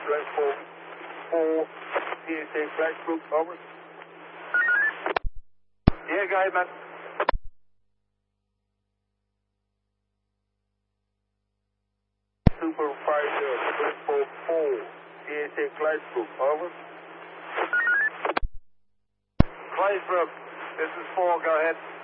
platform 4, PSA Flagship, over. Yeah, go ahead, man. Super 50, platform 4, PSA Flagship, over. Claysbrook, this is 4, go ahead.